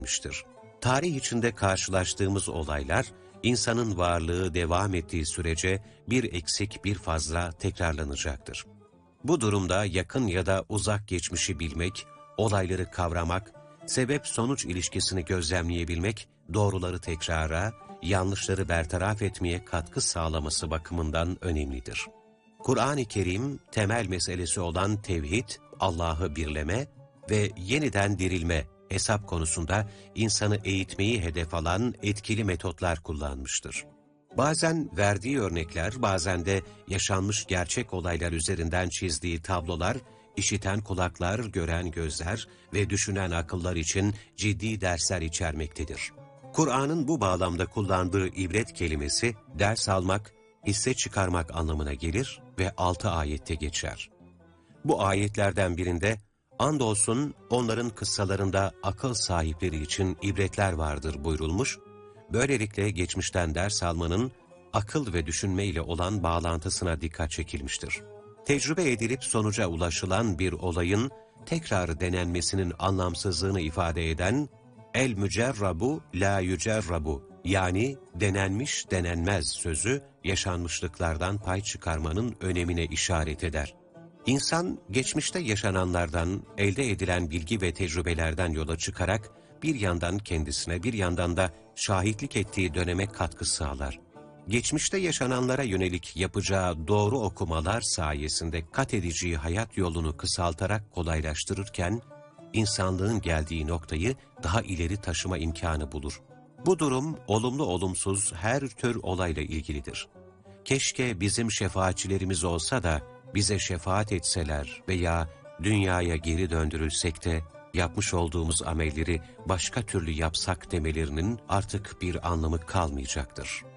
edilmiştir. Tarih içinde karşılaştığımız olaylar, insanın varlığı devam ettiği sürece bir eksik bir fazla tekrarlanacaktır. Bu durumda yakın ya da uzak geçmişi bilmek, olayları kavramak, sebep-sonuç ilişkisini gözlemleyebilmek, doğruları tekrara, yanlışları bertaraf etmeye katkı sağlaması bakımından önemlidir. Kur'an-ı Kerim, temel meselesi olan tevhid, Allah'ı birleme ve yeniden dirilme, hesap konusunda insanı eğitmeyi hedef alan etkili metotlar kullanmıştır. Bazen verdiği örnekler, bazen de yaşanmış gerçek olaylar üzerinden çizdiği tablolar, işiten kulaklar, gören gözler ve düşünen akıllar için ciddi dersler içermektedir. Kur'an'ın bu bağlamda kullandığı ibret kelimesi, ders almak, hisse çıkarmak anlamına gelir ve 6 ayette geçer. Bu ayetlerden birinde, andolsun onların kıssalarında akıl sahipleri için ibretler vardır buyurulmuş, böylelikle geçmişten ders almanın akıl ve düşünme ile olan bağlantısına dikkat çekilmiştir. Tecrübe edilip sonuca ulaşılan bir olayın tekrar denenmesinin anlamsızlığını ifade eden el-mücerrabu la yücerrabu, yani denenmiş denenmez sözü yaşanmışlıklardan pay çıkarmanın önemine işaret eder. İnsan geçmişte yaşananlardan, elde edilen bilgi ve tecrübelerden yola çıkarak bir yandan kendisine bir yandan da şahitlik ettiği döneme katkı sağlar. Geçmişte yaşananlara yönelik yapacağı doğru okumalar sayesinde kat edeceği hayat yolunu kısaltarak kolaylaştırırken, insanlığın geldiği noktayı daha ileri taşıma imkanı bulur. Bu durum olumlu olumsuz her tür olayla ilgilidir. Keşke bizim şefaatçilerimiz olsa da bize şefaat etseler veya dünyaya geri döndürülsek de yapmış olduğumuz amelleri başka türlü yapsak demelerinin artık bir anlamı kalmayacaktır.